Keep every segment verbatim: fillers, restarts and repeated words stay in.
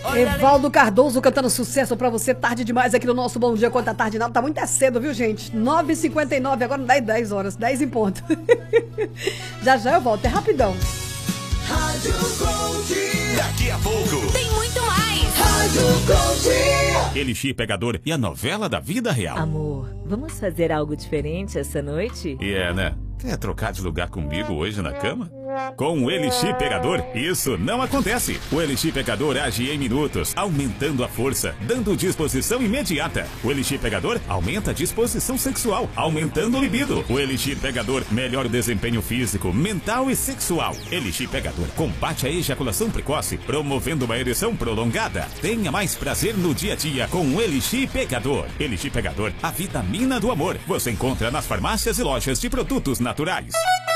Evaldo Cardoso cantando sucesso pra você, tarde demais aqui no nosso Bom Dia Conta Tarde. Não, tá muito é cedo, viu, gente? nove e cinquenta e nove, agora não dá dez horas, dez em ponto. Já já eu volto, é rapidão. Rádio Conte. Daqui a pouco tem muito mais. Rádio Conte. Elixir Pegador e a novela da vida real. Amor, vamos fazer algo diferente essa noite? E é, né? Quer trocar de lugar comigo hoje na cama? Com o Elixir Pegador, isso não acontece. O Elixir Pegador age em minutos, aumentando a força, dando disposição imediata. O Elixir Pegador aumenta a disposição sexual, aumentando o libido. O Elixir Pegador melhora o desempenho físico, mental e sexual. Elixir Pegador combate a ejaculação precoce, promovendo uma ereção prolongada. Tenha mais prazer no dia a dia com o Elixir Pegador. Elixir Pegador, a vitamina do amor. Você encontra nas farmácias e lojas de produtos naturais.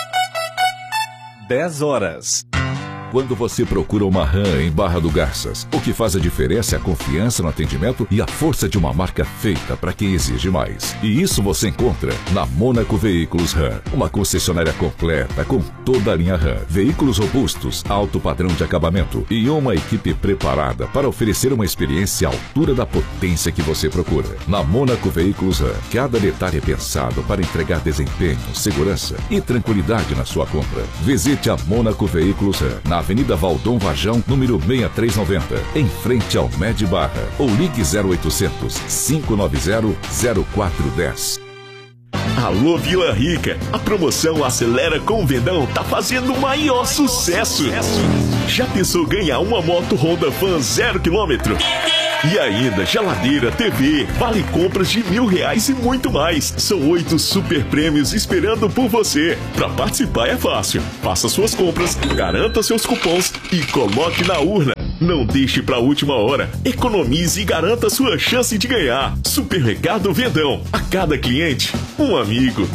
dez horas. Quando você procura uma RAM em Barra do Garças, o que faz a diferença é a confiança no atendimento e a força de uma marca feita para quem exige mais. E isso você encontra na Mônaco Veículos RAM, uma concessionária completa com toda a linha RAM, veículos robustos, alto padrão de acabamento e uma equipe preparada para oferecer uma experiência à altura da potência que você procura. Na Mônaco Veículos RAM, cada detalhe é pensado para entregar desempenho, segurança e tranquilidade na sua compra. Visite a Mônaco Veículos RAM, na Avenida Valdom Varjão, número seis três nove zero, em frente ao Med Barra, ou ligue zero oitocentos, cinco nove zero, zero quatro um zero. Alô Vila Rica, a promoção Acelera com o Vendão tá fazendo o maior sucesso. Já pensou ganhar uma moto Honda Fan zero quilômetro? E ainda geladeira, T V, vale compras de mil reais e muito mais. São oito super prêmios esperando por você. Para participar é fácil. Faça suas compras, garanta seus cupons e coloque na urna. Não deixe para a última hora. Economize e garanta sua chance de ganhar. Supermercado Vendão. A cada cliente, um amigo.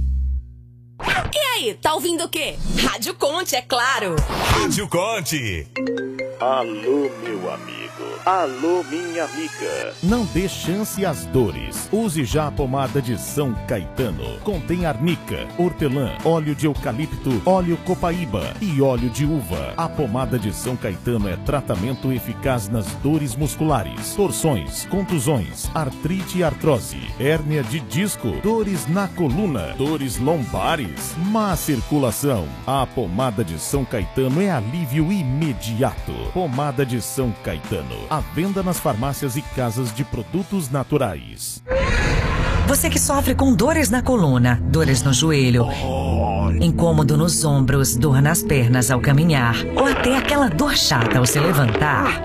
E aí, tá ouvindo o quê? Rádio Conte, é claro. Rádio Conte. Alô, meu amigo. Alô, minha amiga. Não dê chance às dores. Use já a pomada de São Caetano. Contém arnica, hortelã, óleo de eucalipto, óleo copaíba e óleo de uva. A pomada de São Caetano é tratamento eficaz nas dores musculares, torções, contusões, artrite e artrose, hérnia de disco, dores na coluna, dores lombares, má circulação. A pomada de São Caetano é alívio imediato. Pomada de São Caetano. À venda nas farmácias e casas de produtos naturais. Você que sofre com dores na coluna, dores no joelho, incômodo nos ombros, dor nas pernas ao caminhar, ou até aquela dor chata ao se levantar.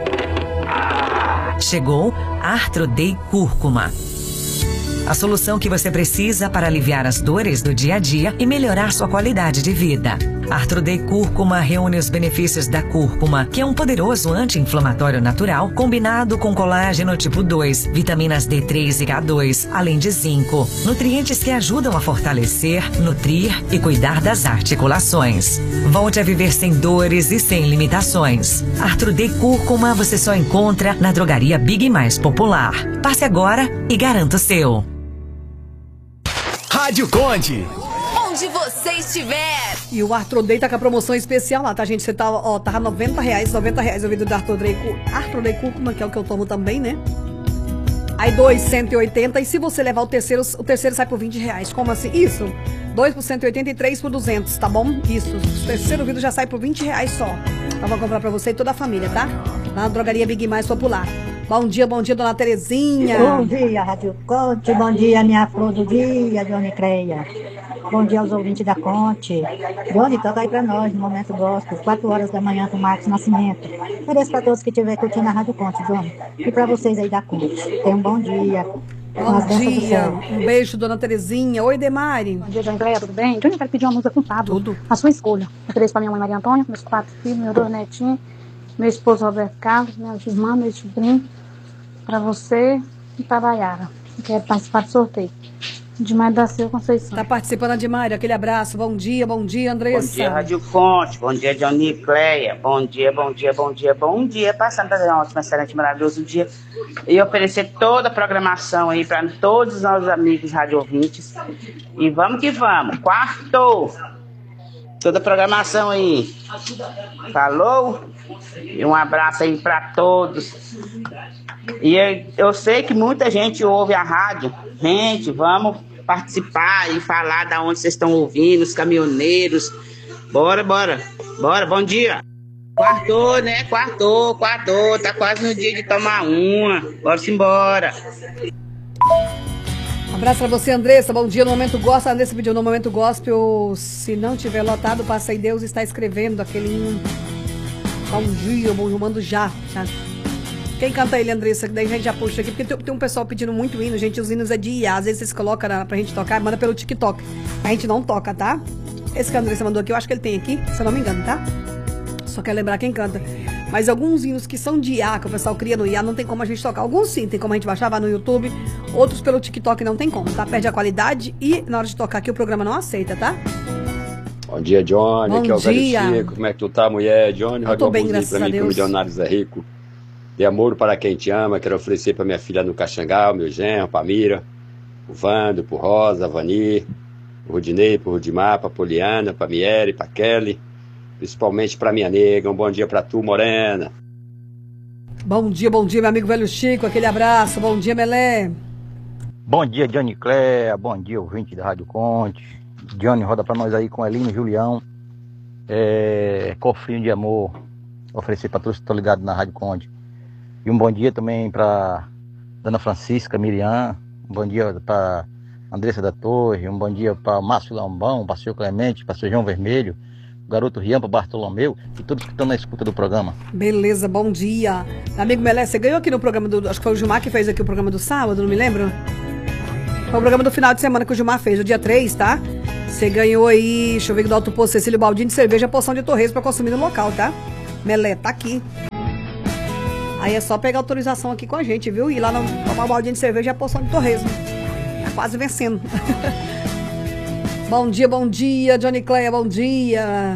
Chegou Arthrodey Cúrcuma. A solução que você precisa para aliviar as dores do dia a dia e melhorar sua qualidade de vida. Arthrodey Cúrcuma reúne os benefícios da cúrcuma, que é um poderoso anti-inflamatório natural, combinado com colágeno tipo dois, vitaminas D três e K dois, além de zinco. Nutrientes que ajudam a fortalecer, nutrir e cuidar das articulações. Volte a viver sem dores e sem limitações. Arthrodey Cúrcuma você só encontra na drogaria Big Mais Popular. Passe agora e garanta o seu. Rádio Conte. Onde você estiver. E o Arthrodey tá com a promoção especial lá, tá, gente? Você tá, ó, tava noventa reais, noventa reais o vidro do Arthrodey, Arthrodey Cúrcuma, que é o que eu tomo também, né? Aí dois, cento e oitenta, e se você levar o terceiro, o terceiro sai por vinte reais. Como assim? Isso, dois por cento e oitenta e três por duzentos, tá bom? Isso, o terceiro vidro já sai por vinte reais só. Então vou comprar pra você e toda a família, tá? Lá na drogaria Big Mais Popular. Bom dia, bom dia, dona Terezinha. Bom dia, Rádio Conte. Bom dia, minha flor do dia, Dona Creia. Bom dia aos ouvintes da Conte. Dona, toca aí pra nós, no Momento Gospel, quatro horas da manhã com o Marcos Nascimento. Mereço pra todos que estiverem curtindo a Rádio Conte, Dona. E pra vocês aí da Conte. Tenham um bom dia. Bom dia. Um beijo, dona Terezinha. Oi, Demari. Bom dia, Dona Creia, tudo bem? Júnior, eu quero pedir uma música com Pablo. Tudo. A sua escolha. Eu queria isso pra minha mãe Maria Antônia, meus quatro filhos, meus dois netinhos, meu esposo Roberto Carlos, minha irmã, meu sobrinho. Pra você e pra Dayara. Eu quero participar do sorteio. Demais da Silva Conceição. Tá participando a Demais, aquele abraço. Bom dia, bom dia, Andressa. Bom dia, Rádio Fonte. Bom dia, Johnny Cleia. Bom dia, bom dia, bom dia, bom dia. Passando para um ótimo, excelente, maravilhoso dia. E oferecer toda a programação aí para todos os nossos amigos rádio ouvintes. E vamos que vamos. Quarto. toda a programação aí. Falou? E um abraço aí pra todos. E eu, eu sei que muita gente ouve a rádio. Gente, vamos participar e falar da onde vocês estão ouvindo, os caminhoneiros. Bora, bora. Bora, bom dia. Quartou, né? Quartou, quartou. Tá quase no dia de tomar uma. Bora-se embora. Um abraço pra você, Andressa. Bom dia no Momento Gospel. A Andressa pediu no Momento Gospel. Se não tiver lotado, passa aí. Deus está escrevendo aquele hino. Bom dia, bom dia, mando já. já. Quem canta ele, Andressa? Daí a gente já puxa aqui, porque tem, tem um pessoal pedindo muito hino, gente. Os hinos é de I A. Às vezes vocês colocam na, pra gente tocar, manda pelo TikTok. A gente não toca, tá? Esse que a Andressa mandou aqui, eu acho que ele tem aqui, se eu não me engano, tá? Só quero lembrar quem canta. Mas alguns hinos que são de I A, que o pessoal cria no I A, não tem como a gente tocar. Alguns sim, tem como a gente baixar, vai no YouTube. Outros pelo TikTok não tem como, tá? Perde a qualidade e na hora de tocar aqui o programa não aceita, tá? Bom dia, Johnny. Bom aqui é o dia. velho Chico. Como é que tu tá, mulher? Johnny, Eu tô bem, graças pra a mim, Deus. que o Milionários é rico. De amor para quem te ama, quero oferecer pra minha filha no Caxangá, o meu genro, pra Mira, o Vando, pro Rosa, a Vani, pro Rudinei, pro Rudimar, pra Poliana, pra Miere, pra Kelly, principalmente pra minha nega. Um bom dia pra tu, Morena. Bom dia, bom dia, meu amigo velho Chico. Aquele abraço. Bom dia, Melé. Bom dia, Johnny Cléia. Bom dia, ouvinte da Rádio Conte. Johnny, roda pra nós aí com Elino Julião. É, cofrinho de amor. Oferecer pra todos que estão ligados na Rádio Conte. E um bom dia também para Dona Francisca Miriam, um bom dia para Andressa da Torre, um bom dia para Márcio Lambão, para o senhor Clemente, para o senhor João Vermelho, o garoto Rian, para Bartolomeu e todos que estão na escuta do programa. Beleza, bom dia. Amigo Melé, você ganhou aqui no programa do... Acho que foi o Gilmar que fez aqui o programa do sábado, não me lembro? Foi o programa do final de semana que o Gilmar fez, o dia três, tá? Você ganhou aí, deixa eu ver, do Alto Poço Cecílio, baldinho de cerveja, poção de torresmo para consumir no local, tá? Melé, tá aqui. Aí é só pegar autorização aqui com a gente, viu? E lá no tomar um baldinho de cerveja e a poção de torresmo. Tá quase vencendo. Bom dia, bom dia, Johnny Cléia, bom dia.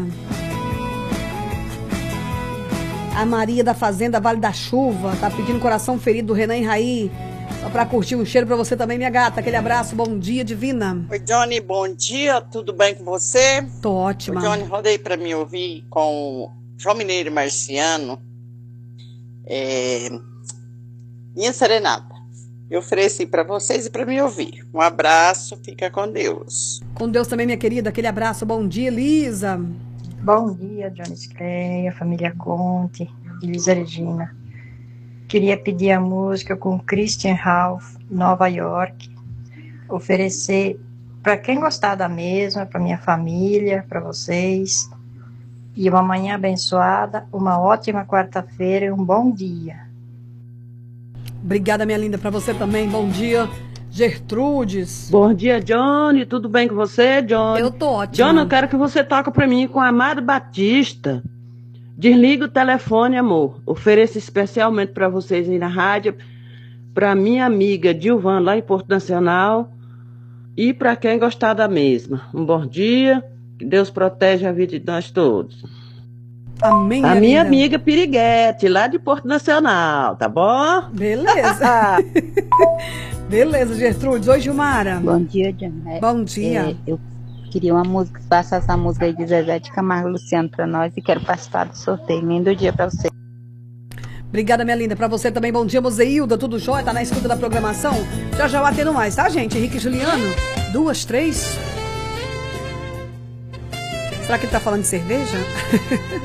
A Maria da Fazenda Vale da Chuva tá pedindo coração ferido do Renan e Raí. Só pra curtir um cheiro pra você também, minha gata. Aquele abraço, bom dia, divina. Oi, Johnny, bom dia, tudo bem com você? Tô ótima. Oi, Johnny, rodei pra me ouvir com João Mineiro e Marciano. É, minha serenata. Eu ofereci para vocês e para me ouvir. Um abraço, fica com Deus. Com Deus também, minha querida. Aquele abraço. Bom dia, Elisa. Bom dia, Johnny Cléia, família Conte, Elisa Regina. Queria pedir a música com Christian Ralph, Nova York. Oferecer para quem gostar da mesma, para minha família, para vocês. E uma manhã abençoada, uma ótima quarta-feira e um bom dia. Obrigada, minha linda, para você também. Bom dia, Gertrudes. Bom dia, Johnny. Tudo bem com você, Johnny? Eu tô ótima. Johnny, eu quero que você toque para mim com Amado Batista. Desliga o telefone, amor. Ofereço especialmente para vocês aí na rádio, para minha amiga Dilvan, lá em Porto Nacional, e para quem gostar da mesma. Um bom dia. Que Deus protege a vida de nós todos. Amém, a minha linda. amiga Piriguete, lá de Porto Nacional, tá bom? Beleza. Beleza, Gertrudes. Oi, Gilmara. Bom dia, Johnny. Bom dia. É, eu queria uma música, passa essa música aí de Zezé de Camargo e Luciano pra nós e quero participar do sorteio. Lindo dia pra você. Obrigada, minha linda. Pra você também, bom dia, Mozeilda. Tudo jóia? Tá na escuta da programação? Já já batendo mais, tá, gente? Henrique e Juliano. Duas, três... Será que ele tá falando de cerveja?